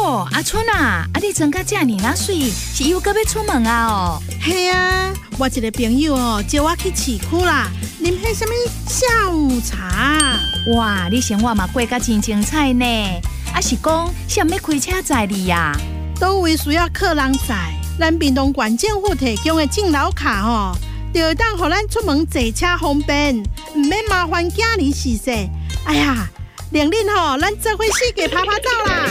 哦，阿春啊，你穿甲遮尔那水，是又搁要出门啊？哦， 嘿啊，我一个朋友哦，叫我去市区啦，啉迄什么下午茶。 哇，你生活嘛过甲真精彩呢。啊是讲，谁要开车载你呀？ 倒位需要客人载，咱屏东县政府提供的敬老卡吼，就会当互咱出门坐车方便，唔免麻烦囝儿洗洗。哎呀，令恁吼，咱做伙四界拍拍照啦！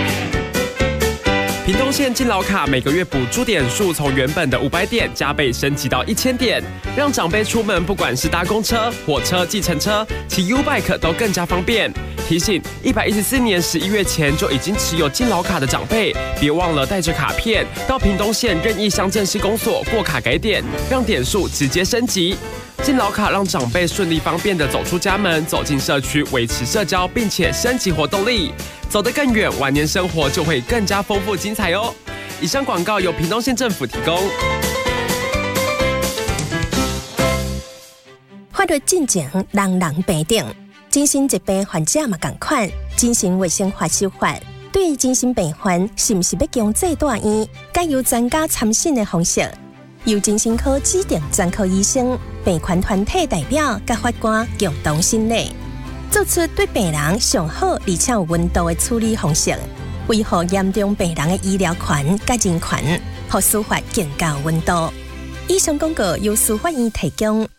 屏东县敬老卡每个月补助点数从原本的500点加倍升级到1000点，让长辈出门不管是搭公车、火车、计程车、骑 U-Bike 都更加方便。提醒114年11月前就已经持有敬老卡的长辈，别忘了带着卡片到屏东县任意乡镇市公所过卡改点，让点数直接升级。敬老卡让长辈顺利方便地走出家门，走进社区，维持社交，并且升级活动力，走得更远，晚年生活就会更加丰富精彩哦。以上广告由屏东县政府提供。 法律进前，人人平等。精神疾病患者嘛同款，精神卫生法修法对于精神病患是不是要强制住院，该由专家参审的方式，由精神科指定专科医生、病患团体代表甲法官共同审理，做出对病人上好而且有温度的处理方式，维护严重病人的医疗权甲人权，让司法更加有温度。以上广告由司法院提供。